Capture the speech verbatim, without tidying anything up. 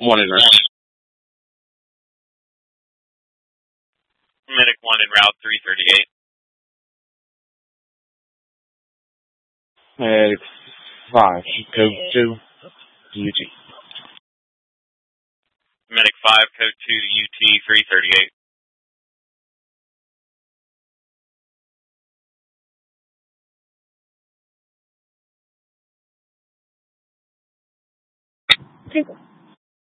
One in route. Medic one in route three thirty-eight. Medic five, code two, U T. Medic five, code two, U T three thirty-eight. Okay.